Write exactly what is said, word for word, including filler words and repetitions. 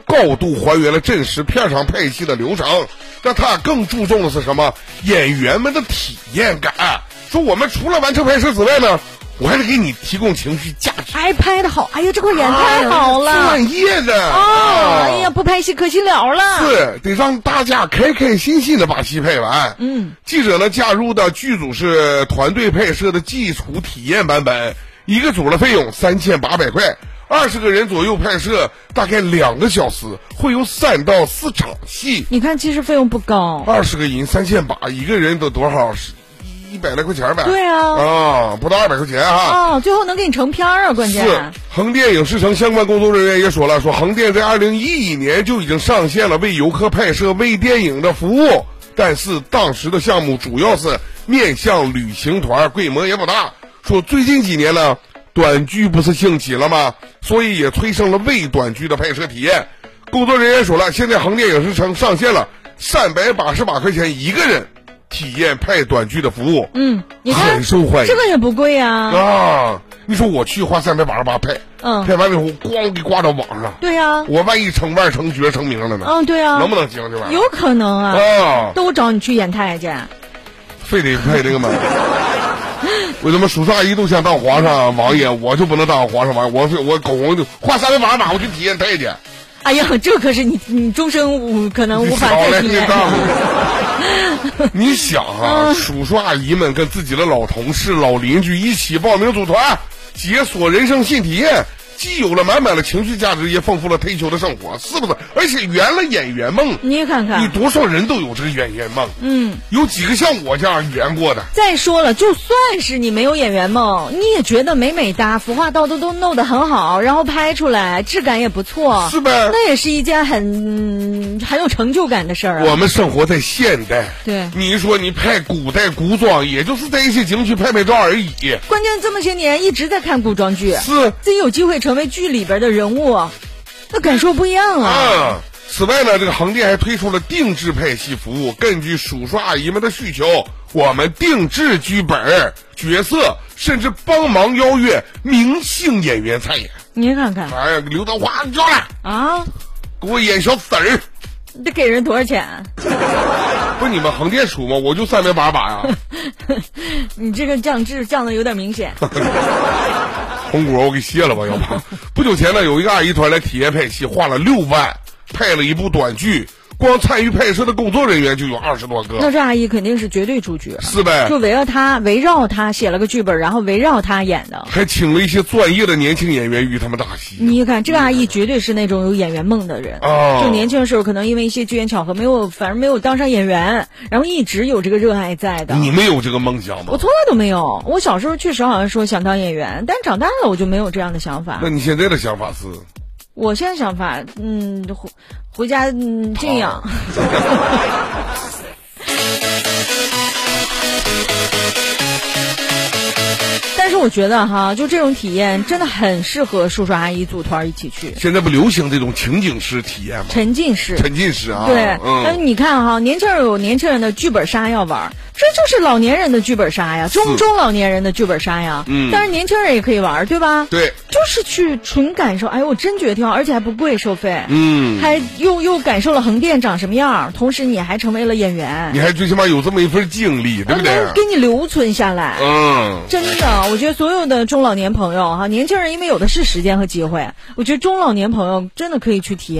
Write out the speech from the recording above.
高度还原了真实片场拍戏的流程。但他更注重的是什么？演员们的体验感。说我们除了完成拍摄之外呢，我还得给你提供情绪价值。 还拍的好，哎呀，这块演太好了， 专业的哦，哎呀，不拍戏可惜了了。 是得让大家开开心心的把戏拍完。 嗯， 记者呢加入的剧组是团队拍摄的基础体验版本，一个组的费用三千八百块，二十个人左右拍摄，大概两个小时，会有三到四场戏。 你看，其实费用不高， 二十个人三千八，一个人都多少？一百来块钱呗。 对啊， 啊，不到二百块钱哈。 哦，最后能给你成片啊，关键是。横店影视城相关工作人员也说了，说横店在二零一一年就已经上线了为游客拍摄微电影的服务，但是当时的项目主要是面向旅行团，规模也不大。说最近几年呢，短剧不是兴起了吗？所以也催生了微短剧的拍摄体验。工作人员说了，现在横店影视城上线了三百八十八块钱一个人体验拍短剧的服务。 嗯，你看很受欢迎， 这个也不贵啊。 啊，你说我去花三百八十八拍， 嗯， 拍完了以后咣给挂到网上。 对呀、啊， 我万一成腕成角成名了呢？ 嗯，对啊， 能不能行这玩意儿？ 有可能啊。 啊， 都找你去演太监， 非得拍这个吗？为什么叔叔阿姨都想当皇上王爷，我就不能当皇上王爷？我是我狗我就花三百八十八我去体验太监。 哎呀，这可是你你终身无可能无法再体验。 你想啊，嗯、叔叔阿姨们跟自己的老同事、老邻居一起报名组团，解锁人生新体验，既有了满满的情绪价值，也丰富了退休的生活，是不是？而且圆了演员梦。 你看看， 你多少人都有这个演员梦， 嗯， 有几个像我这样圆过的？ 再说了，就算是你没有演员梦，你也觉得美美哒，服化道都都弄得很好，然后拍出来质感也不错， 是呗？ 那也是一件很很有成就感的事儿啊。 我们生活在现代， 对， 你说你拍古代古装，也就是在一些景区拍拍照而已。 关键这么些年一直在看古装剧， 是自己有机会成为剧里边的人物，那感受不一样啊。 啊此外呢，这个横店还推出了定制拍戏服务，根据叔叔阿姨们的需求，我们定制剧本、角色，甚至帮忙邀约明星演员参演。 你看看， 哎呀，刘德华叫来啊， 给我演小子儿， 得给人多少钱？ 不是你们横店出吗？我就三百八十八呀。 你这个降质降的有点明显。 红果我给卸了吧，要不不久前呢，有一个阿姨团来体验拍戏，花了六万拍了一部短剧，光参与拍摄的工作人员就有二十多个。 那这阿姨肯定是绝对主角， 是呗？ 就围绕她围绕她写了个剧本，然后围绕她演的， 还请了一些专业的年轻演员与他们打戏。 你看这个阿姨绝对是那种有演员梦的人， 哦， 就年轻的时候可能因为一些机缘巧合没有，反正没有当上演员，然后一直有这个热爱在的。 你没有这个梦想吗？ 我从来都没有。我小时候确实好像说想当演员，但长大了我就没有这样的想法。 那你现在的想法是？ 我现在想法，嗯，回回家嗯静养。但是我觉得哈，就这种体验真的很适合叔叔阿姨组团一起去。 现在不流行这种情景式体验吗？ 沉浸式， 沉浸式啊。 对， 嗯， 但是你看哈，年轻人有年轻人的剧本杀要玩，这就是老年人的剧本杀呀，中中老年人的剧本杀呀。嗯，但是年轻人也可以玩，对吧？ 对， 就是去纯感受。哎呦，我真觉得挺好，而且还不贵收费。 嗯， 还又又感受了横店长什么样，同时你还成为了演员， 你还最起码有这么一份经历，对不对？ 能给你留存下来。 嗯， 真的，我觉得所有的中老年朋友哈，年轻人因为有的是时间和机会，我觉得中老年朋友真的可以去体验。